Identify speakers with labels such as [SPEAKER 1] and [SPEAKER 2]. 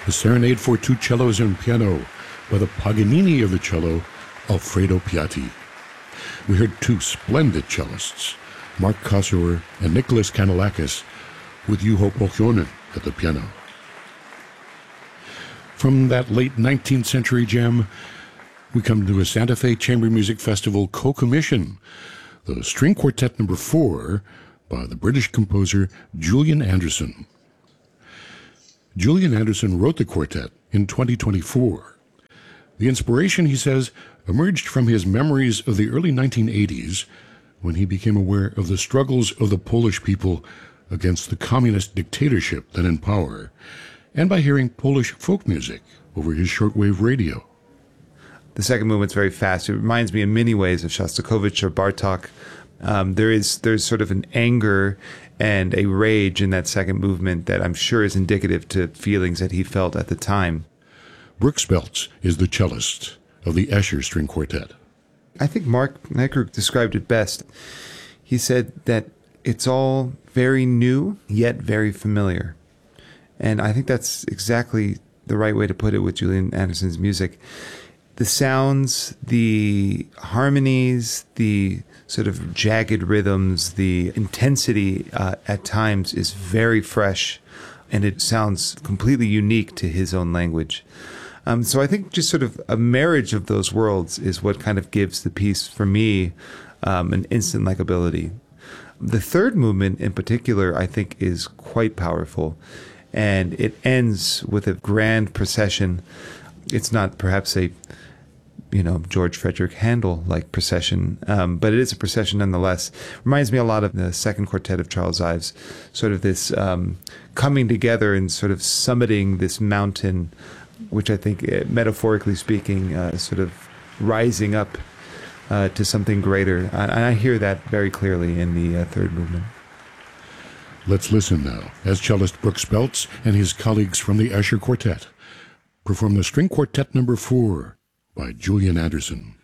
[SPEAKER 1] The Serenade for Two Cellos and Piano by the Paganini of the cello, Alfredo Piatti. We heard two splendid cellists, Mark Kossower and Nicholas Kanellakis, with Juho Pohjonen at the piano. From that late 19th century gem, we come to a Santa Fe Chamber Music Festival co-commission, the String Quartet No. 4 by the British composer Julian Anderson. Julian Anderson wrote the quartet in 2024. The inspiration, he says, emerged from his memories of the early 1980s when he became aware of the struggles of the Polish people against the communist dictatorship then in power, and by hearing Polish folk music over his shortwave radio.
[SPEAKER 2] The second movement's very fast. It reminds me in many ways of Shostakovich or Bartók. There's sort of an anger and a rage in that second movement that I'm sure is indicative to feelings that he felt at the time.
[SPEAKER 1] Brooks Belts is the cellist of the Escher String Quartet.
[SPEAKER 2] I think Mark Nekruk described it best. He said that it's all very new, yet very familiar. And I think that's exactly the right way to put it with Julian Anderson's music. The sounds, the harmonies, the sort of jagged rhythms, the intensity at times is very fresh, and it sounds completely unique to his own language. So I think just sort of a marriage of those worlds is what kind of gives the piece, for me, an instant likability. The third movement in particular, I think, is quite powerful, and it ends with a grand procession. It's not perhaps a George Frederick Handel-like procession, but it is a procession nonetheless. Reminds me a lot of the second quartet of Charles Ives, sort of this coming together and sort of summiting this mountain, which I think, metaphorically speaking, sort of rising up to something greater. And I hear that very clearly in the third movement.
[SPEAKER 1] Let's listen now as cellist Brooks Belts and his colleagues from the Escher Quartet perform the String Quartet No. 4 by Julian Anderson.